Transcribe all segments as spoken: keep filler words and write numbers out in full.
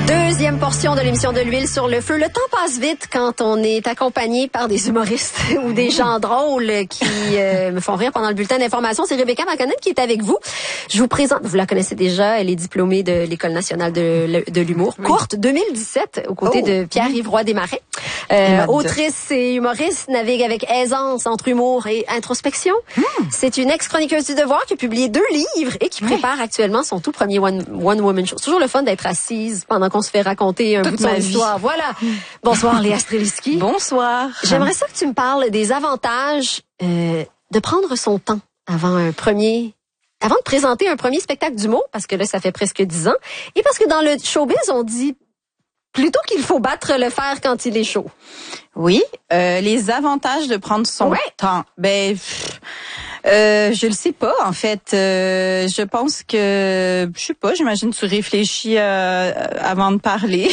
Deuxième portion de l'émission de l'huile sur le feu. Le temps passe vite quand on est accompagné par des humoristes ou des gens drôles qui euh, me font rire pendant le bulletin d'information. C'est Rebecca McConnell qui est avec vous. Je vous présente, vous la connaissez déjà, elle est diplômée de l'École nationale de, de l'humour. Oui. Courte deux mille dix-sept, aux côtés oh. de Pierre-Yves Roy Desmarais. Euh, autrice et humoriste, navigue avec aisance entre humour et introspection. Hmm. C'est une ex-chroniqueuse du Devoir qui a publié deux livres et qui oui. prépare actuellement son tout premier one, one woman show. C'est toujours le fun d'être assise pendant qu'on se fait raconter un Toute bout de son histoire. Voilà. Bonsoir Léa Streliski. Bonsoir. J'aimerais ça que tu me parles des avantages euh, de prendre son temps avant un premier avant de présenter un premier spectacle d'humour, parce que là, ça fait presque dix ans, et parce que dans le showbiz, on dit plutôt qu'il faut battre le fer quand il est chaud. Oui, euh, les avantages de prendre son ouais. temps. Ben, pff, euh, je le sais pas en fait. Euh, je pense que, je sais pas. J'imagine que tu réfléchis euh, avant de parler.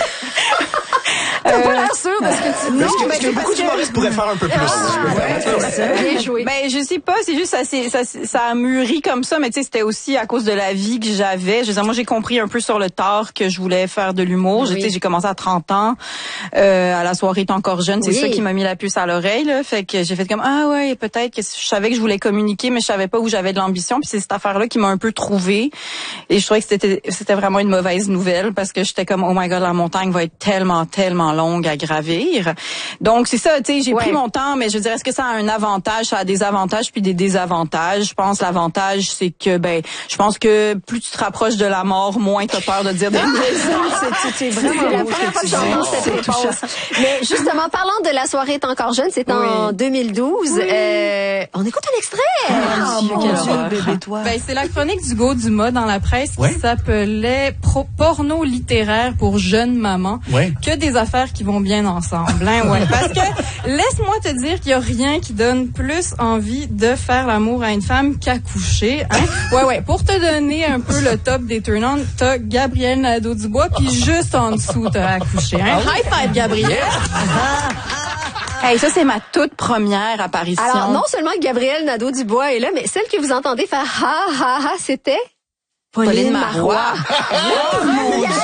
T'as pas l'air sûr de ce que tu dis. Non, mais que beaucoup d'humoristes pourraient faire un peu plus. Ah, bien joué. Ben, je sais pas, c'est juste, ça, ça, ça a mûri comme ça, mais tu sais, c'était aussi à cause de la vie que j'avais. Je veux dire, moi, j'ai compris un peu sur le tard que je voulais faire de l'humour. Oui. J'ai, j'ai commencé à trente ans, euh, à la soirée T'es encore jeune. C'est oui. ça qui m'a mis la puce à l'oreille, là. Fait que j'ai fait comme, ah ouais, peut-être que je savais que je voulais communiquer, mais je savais pas où j'avais de l'ambition. Puis c'est cette affaire-là qui m'a un peu trouvée. Et je trouvais que c'était, c'était vraiment une mauvaise nouvelle parce que j'étais comme, oh my god, la montagne va être tellement, tellement longue à gravir. Donc c'est ça, tu sais, j'ai ouais. pris mon temps, mais je dirais, est-ce que ça a un avantage? Ça a des avantages puis des désavantages. Je pense l'avantage, c'est que, ben, je pense que plus tu te rapproches de la mort, moins t'as peur de dire des c'est, c'est vraiment la première fois que j'entends cette réponse. Mais justement, parlant de la soirée T'es encore jeune, c'est en oui. deux mille douze. Oui. Euh, on écoute un extrait. Ah, mon Dieu, Dieu bébé toi. Ben, c'est la chronique d'Hugo Dumas dans la presse ouais. qui s'appelait Pro- Porno littéraire pour jeunes mamans. Ouais. Que des affaires qui vont bien ensemble, hein, ouais. Parce que, laisse-moi te dire qu'il y a rien qui donne plus envie de faire l'amour à une femme qu'accoucher, hein. Ouais, ouais. Pour te donner un peu le top des turn-on, t'as Gabrielle Nadeau-Dubois, puis juste en dessous, t'as accouché, hein. High five, Gabrielle! Hey, ça, c'est ma toute première apparition. Alors, non seulement Gabrielle Nadeau-Dubois est là, mais celle que vous entendez faire ha, ha, ha, c'était Pauline, Pauline Marois. Oh mon Dieu!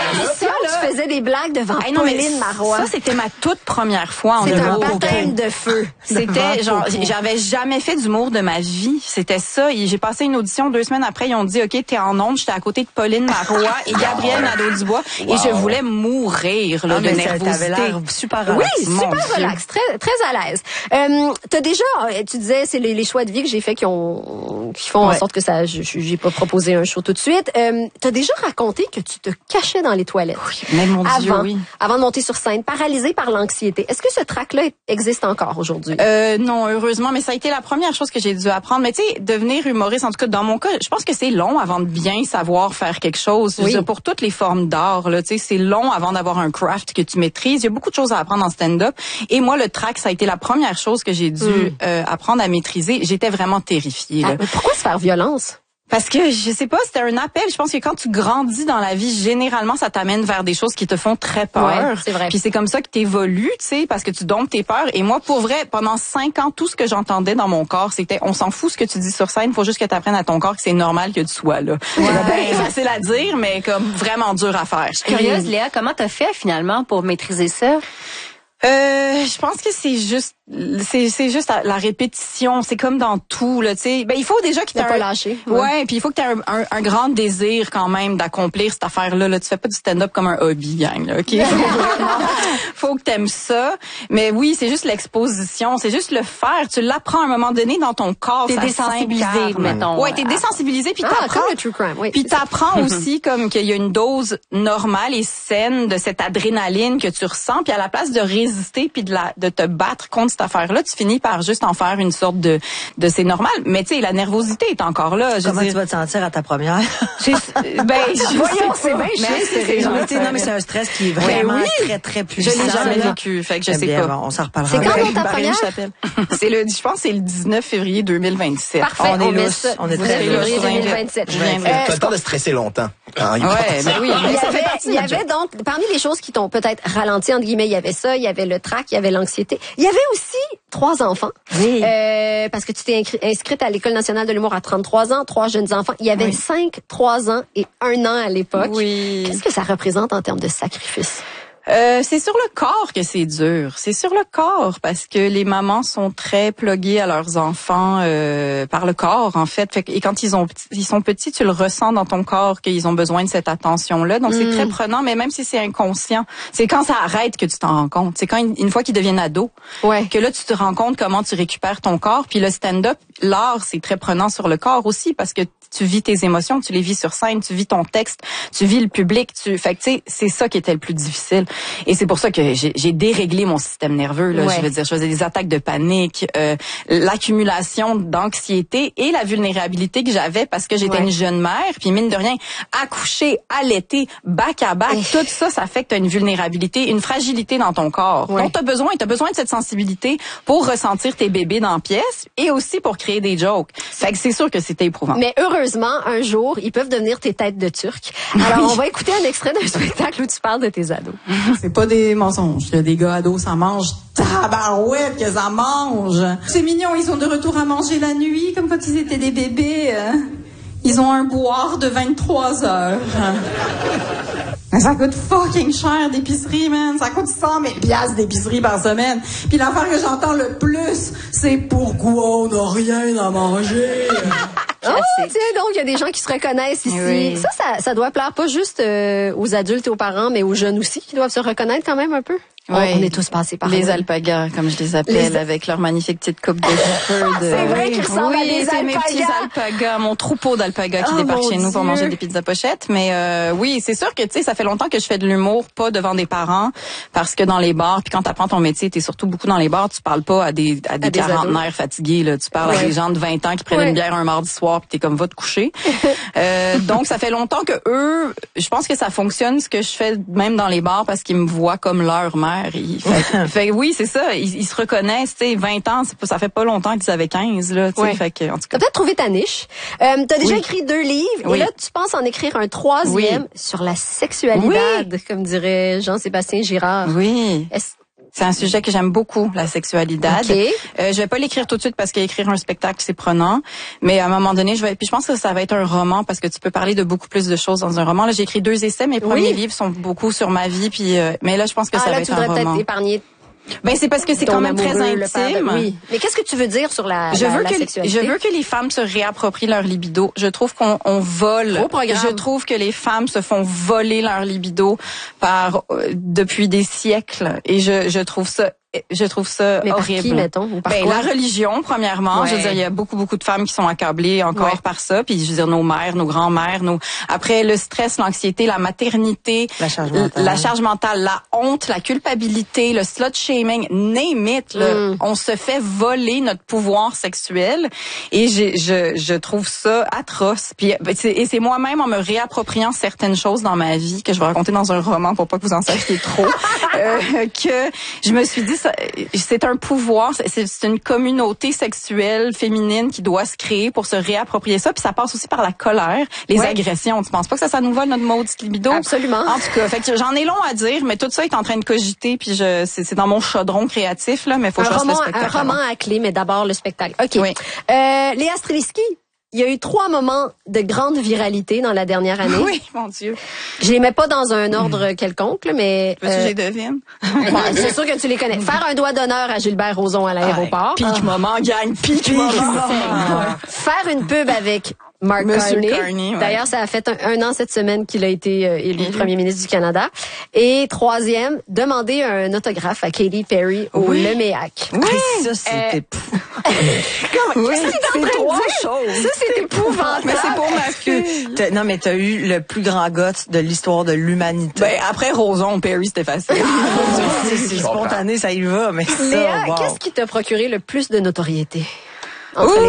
Tu faisais des blagues devant hey, non, Pauline Marois. Ça, c'était ma toute première fois en humour. C'est un baptême de feu. C'était genre, j'avais jamais fait d'humour de ma vie. C'était ça. J'ai passé une audition deux semaines après. Ils ont dit, OK, t'es en ondes. J'étais à côté de Pauline Marois et Gabrielle Nadeau-Dubois. Wow. Et je voulais mourir là, ah, de nervosité. L'air super relax. Oui, super Mon relax. Dieu. Très, très à l'aise. Euh, t'as déjà, tu disais, c'est les, les choix de vie que j'ai faits qui ont, qui font ouais. en sorte que ça, j'ai pas proposé un show tout de suite. Euh, t'as déjà raconté que tu te cachais dans les toilettes. Oui, mais mon Dieu, avant, oui. Avant de monter sur scène, paralysée par l'anxiété. Est-ce que ce trac-là existe encore aujourd'hui? Euh, non, heureusement, mais ça a été la première chose que j'ai dû apprendre. Mais tu sais, devenir humoriste, en tout cas, dans mon cas, je pense que c'est long avant de bien savoir faire quelque chose. Oui. Je veux dire, pour toutes les formes d'art, là, tu sais, c'est long avant d'avoir un craft que tu maîtrises. Il y a beaucoup de choses à apprendre en stand-up. Et moi, le trac, ça a été la première chose que j'ai dû mm. euh, apprendre à maîtriser. J'étais vraiment terrifiée. Là. Ah, mais pourquoi se faire violence? Parce que, je sais pas, c'était un appel. Je pense que quand tu grandis dans la vie, généralement, ça t'amène vers des choses qui te font très peur. Ouais, c'est vrai. Puis c'est comme ça que t'évolues, tu sais, parce que tu domptes tes peurs. Et moi, pour vrai, pendant cinq ans, tout ce que j'entendais dans mon corps, c'était, on s'en fout ce que tu dis sur scène, faut juste que t'apprennes à ton corps que c'est normal que tu sois là. Ouais. C'est bien facile à dire, mais comme vraiment dur à faire. Je suis curieuse, Léa, comment t'as fait finalement pour maîtriser ça? Euh, je pense que c'est juste, c'est, c'est juste la, la répétition. C'est comme dans tout, là, tu sais. Ben, il faut déjà que tu aies pas lâché. Ouais, ouais puis il faut que tu aies un, un, un grand désir quand même d'accomplir cette affaire-là. Là, tu fais pas du stand-up comme un hobby, gang, là, ok? Faut que t'aimes ça. Mais oui, c'est juste l'exposition. C'est juste le faire. Tu l'apprends à un moment donné dans ton corps. T'es désensibilisé, mettons. Ouais, t'es désensibilisé puis ah, t'apprends. Comme le true crime, oui. Puis t'apprends aussi comme qu'il y a une dose normale et saine de cette adrénaline que tu ressens. Puis à la place de résister puis de la de te battre contre cette affaire-là, tu finis par juste en faire une sorte de de c'est normal. Mais tu sais, la nervosité est encore là. Je Comment dire, tu vas te sentir à ta première? ben, je voyons, c'est bien chiant. Non, mais c'est un stress qui est vraiment oui. très très puissant. Je l'ai jamais vécu, fait que je sais bien, pas. Bon, on s'en reparlera. C'est quand ta première? C'est le, je pense, que c'est le dix-neuf février deux mille vingt-sept. Parfait. On est on lousse. On est très février deux mille vingt-sept. Tu as le temps de stresser longtemps. Ah, il Ouais, ben oui. Il y ça avait, fait partie il de y notre avait donc, parmi les choses qui t'ont peut-être ralenti, entre guillemets, il y avait ça, il y avait le trac, il y avait l'anxiété. Il y avait aussi trois enfants. Oui. Euh, parce que tu t'es inscri- inscrite à l'École nationale de l'humour à trente-trois ans, trois jeunes enfants. Il y avait Oui. cinq, trois ans et un an à l'époque. Oui. Qu'est-ce que ça représente en termes de sacrifice? Euh, c'est sur le corps que c'est dur. C'est sur le corps parce que les mamans sont très pluguées à leurs enfants euh, par le corps en fait. Fait que, et quand ils ont ils sont petits, tu le ressens dans ton corps qu'ils ont besoin de cette attention-là. Donc mm. c'est très prenant, mais même si c'est inconscient, c'est quand ça arrête que tu t'en rends compte. C'est quand une, une fois qu'ils deviennent ados, ouais. que là tu te rends compte comment tu récupères ton corps. Puis le stand-up, l'art, c'est très prenant sur le corps aussi parce que tu vis tes émotions, tu les vis sur scène, tu vis ton texte, tu vis le public, tu fait que tu sais, c'est ça qui était le plus difficile. Et c'est pour ça que j'ai, j'ai déréglé mon système nerveux là, ouais. je veux dire, je faisais des attaques de panique, euh, l'accumulation d'anxiété et la vulnérabilité que j'avais parce que j'étais ouais. une jeune mère, puis mine de rien, accoucher, allaiter, bac à bac, tout ça ça fait que tu as une vulnérabilité, une fragilité dans ton corps. Ouais. Donc tu as besoin, tu as besoin de cette sensibilité pour ressentir tes bébés dans la pièce et aussi pour créer des jokes. Fait que c'est sûr que c'était éprouvant. Mais heureux Heureusement, un jour, ils peuvent devenir tes têtes de turc. Alors, on va écouter un extrait d'un spectacle où tu parles de tes ados. C'est pas des mensonges. Il y a des gars ados, ça mange tabarouette que ça mange. C'est mignon, ils sont de retour à manger la nuit, comme quand ils étaient des bébés. Ils ont un boire de vingt-trois heures. Mais ça coûte fucking cher d'épicerie, man. Ça coûte cent mille piastres d'épicerie par semaine. Puis l'affaire que j'entends le plus, c'est pourquoi on n'a rien à manger. Oh, tiens, donc, il y a des gens qui se reconnaissent ici. Oui. Ça, ça, ça doit plaire pas juste euh, aux adultes et aux parents, mais aux jeunes aussi, qui doivent se reconnaître quand même un peu. Oui. On, on est tous passés par les là. alpagas, comme je les appelle, les... avec leur magnifique petite coupe de cheveux. De... C'est vrai qu'ils ressemblent oui, à des c'est alpagas. mes petits alpagas, mon troupeau d'alpagas qui oh, débarque chez Dieu. nous pour manger des pizzas pochettes. Mais euh, oui, c'est sûr que tu sais, ça fait longtemps que je fais de l'humour, pas devant des parents, parce que dans les bars, puis quand t'apprends ton métier, t'es surtout beaucoup dans les bars, tu parles pas à des à des, à des quarantenaires ados. Fatigués. Là, tu parles ouais. à des gens de vingt ans qui prennent ouais. une bière un mardi soir, puis t'es comme va te coucher. euh, donc ça fait longtemps que eux, je pense que ça fonctionne ce que je fais même dans les bars parce qu'ils me voient comme leur mère. Ils, fait, fait oui, c'est ça. Ils, ils se reconnaissent. Tu sais, vingt ans, c'est pas, ça fait pas longtemps qu'ils avaient quinze là. Tu sais, fait que en tout cas. T'as peut-être trouvé ta niche. Euh, t'as déjà oui. écrit deux livres oui. et là tu penses en écrire un troisième oui. sur la sexualité, oui. comme dirait Jean-Sébastien Girard. Oui. Est-ce... C'est un sujet que j'aime beaucoup, la sexualité. Okay. Euh, je vais pas l'écrire tout de suite parce qu'écrire un spectacle c'est prenant, mais à un moment donné, je vais. Puis je pense que ça va être un roman parce que tu peux parler de beaucoup plus de choses dans un roman. Là, j'ai écrit deux essais. Mes premiers oui. livres sont beaucoup sur ma vie, puis euh, mais là, je pense que ah, ça là, va être un roman. Tu voudrais peut-être épargner. Ben c'est parce que c'est Ton quand même très amoureux, intime. De... Oui. Mais qu'est-ce que tu veux dire sur la, je la, veux la que, sexualité? Je veux que les femmes se réapproprient leur libido. Je trouve qu'on on vole. Je trouve que les femmes se font voler leur libido par euh, depuis des siècles et je je trouve ça Je trouve ça Mais horrible. Par qui, mettons, ou par ben, quoi? La religion, premièrement. Ouais. Je veux dire, il y a beaucoup, beaucoup de femmes qui sont accablées encore ouais. par ça. Puis, je veux dire, nos mères, nos grands-mères, nos... Après, le stress, l'anxiété, la maternité, la charge mentale, la, charge mentale, la honte, la culpabilité, le slut-shaming, name it, là. Mm. On se fait voler notre pouvoir sexuel. Et je, je, je trouve ça atroce. Puis, et c'est moi-même, en me réappropriant certaines choses dans ma vie, que je vais raconter dans un roman pour pas que vous en sachiez trop, euh, que je me suis dit, c'est un pouvoir, c'est une communauté sexuelle féminine qui doit se créer pour se réapproprier ça, puis ça passe aussi par la colère, les ouais. agressions. Tu penses pas que ça, ça nous vole notre maudite libido? Absolument. En tout cas, fait que j'en ai long à dire, mais tout ça est en train de cogiter, puis je, c'est dans mon chaudron créatif là, mais faut que je fasse le spectacle. Un roman à clé, mais d'abord le spectacle. Ok. Oui. Euh, Léa Streliski. Il y a eu trois moments de grande viralité dans la dernière année. Oui, mon Dieu. Je les mets pas dans un ordre mmh. quelconque, là, mais... Veux-tu que je les devine? C'est sûr que tu les connais. Faire un doigt d'honneur à Gilbert Rozon à l'aéroport. Pique ah. moment, gang, pique moment. Faire une pub avec Mark Monsieur Carney. Carney ouais. D'ailleurs, ça a fait un, un an cette semaine qu'il a été euh, élu mmh. premier ministre du Canada. Et troisième, demander un autographe à Katy Perry au oui. Leméac. Oui, ça c'est épouvantable. Oui, c'est trois choses. Ça c'est épouvantable. Mais c'est pour ma fille. Non, mais t'as eu le plus grand gosse de l'histoire de l'humanité. Ben après Rozon, Perry, c'était facile. C'est spontané, ça y va, mais ça, Léa, wow. qu'est-ce qui t'a procuré le plus de notoriété?